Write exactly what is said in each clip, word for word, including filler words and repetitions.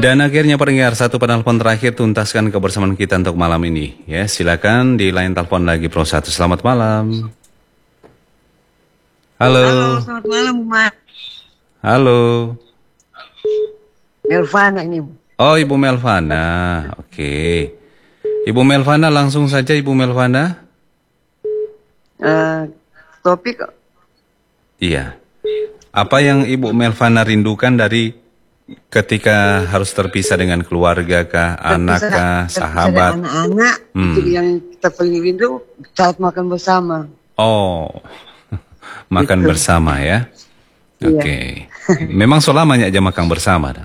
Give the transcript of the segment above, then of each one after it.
Dan akhirnya pendengar, satu penelpon terakhir tuntaskan kebersamaan kita untuk malam ini. Ya, silakan di line telepon lagi Pro satu. Selamat malam. Halo. Halo, selamat malam, Mas. Halo. Melvana ini. Oh, Ibu Melvana. Oke. Ibu Melvana, langsung saja Ibu Melvana. Uh, topik. Iya. Apa yang Ibu Melvana rindukan dari ketika harus terpisah dengan keluarga kah, anak kah, sahabat? Anak-anak, hmm. itu yang kita paling rindu saat makan bersama. Oh, makan gitu. Bersama ya? Oke. Okay. Iya. Memang selamanya aja makan bersama?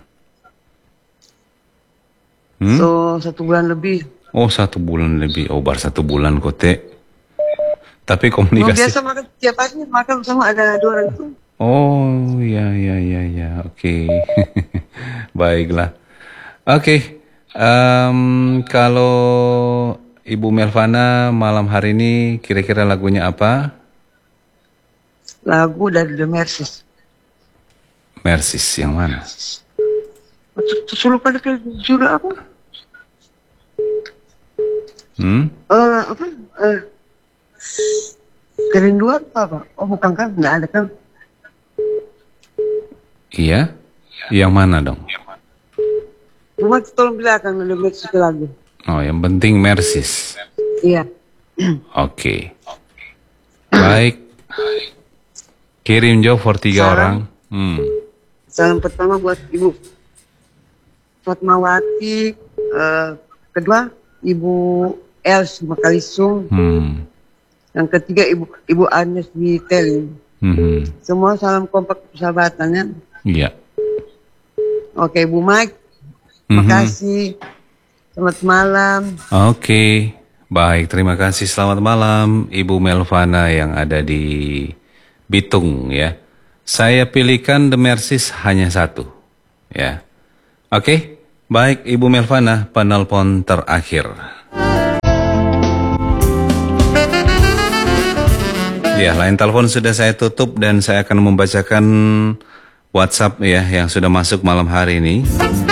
Hmm? So, satu bulan lebih. Oh, satu bulan lebih. Oh, baru satu bulan kote. Tapi komunikasi. Oh, biasa makan tiap hari, makan bersama ada dua orang itu. Oh, ya, ya, ya, ya. Oke. Okay. Baiklah. Oke. Okay. Um, kalau Ibu Melvana malam hari ini kira-kira lagunya apa? Lagu dari The Mercies. Mercies yang mana? Suruh pada ke judul apa? Hmm? Uh, apa? Uh, kerinduan apa? Oh, bukan kan? Nggak ada kan? Iya? Yang mana dong? Cuma tolong bilangkan ada Mercies lagu. Oh, yang penting Mercies. Iya. Oke. Okay. Baik. Kirim jawab for tiga salam, orang. Hmm. Salam pertama buat Ibu Fatmawati, uh, kedua Ibu Els Makalisung, hmm. yang ketiga Ibu Ibu Agnes di Teli. Hmm. Semua salam kompak persahabatannya. Iya. Oke, Bu Mike, terima hmm. kasih. Selamat malam. Oke, baik, terima kasih. Selamat malam Ibu Melvana yang ada di Bitung ya. Saya pilihkan The Mercies hanya satu ya. Oke, baik Ibu Melvana, penelpon terakhir. Ya, line telepon sudah saya tutup dan saya akan membacakan WhatsApp ya yang sudah masuk malam hari ini.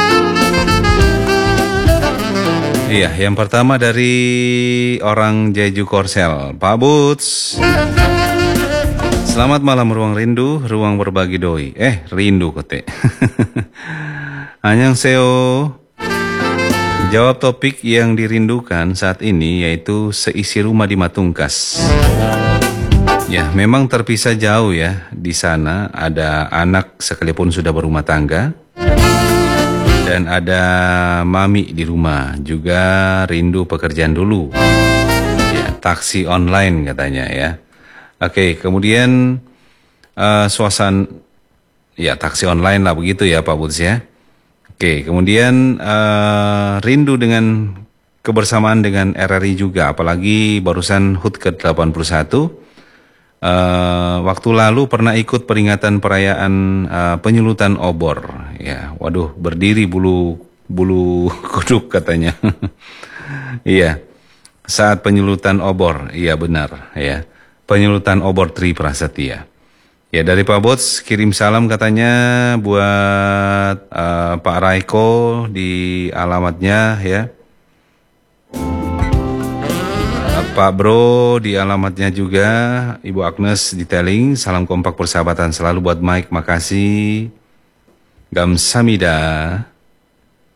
Iya, yang pertama dari orang Jeju Korsel, Pak Buts. Selamat malam ruang rindu, ruang berbagi doi. Eh, rindu kote. Annyeonghaseyo. Jawab topik yang dirindukan saat ini yaitu seisi rumah di Matungkas. Ya, memang terpisah jauh ya. Di sana ada anak sekalipun sudah berumah tangga. Dan ada mami di rumah. Juga rindu pekerjaan dulu. Ya, taksi online katanya ya. Oke, kemudian uh, suasana ya taksi online lah begitu ya Pak Buds ya. Oke, kemudian uh, rindu dengan kebersamaan dengan R R I juga, apalagi barusan H U T ke delapan puluh satu. Uh, waktu lalu pernah ikut peringatan perayaan uh, penyulutan obor. Ya, waduh, berdiri bulu bulu kuduk katanya. Iya, saat penyulutan obor, iya benar ya. Penyulutan obor Tri Prasetya. Ya, dari Pak Bots kirim salam katanya buat uh, Pak Raiko di alamatnya ya. Uh, Pak Bro di alamatnya juga, Ibu Agnes di Teling, salam kompak persahabatan selalu buat Mike, makasih. Gamsamida.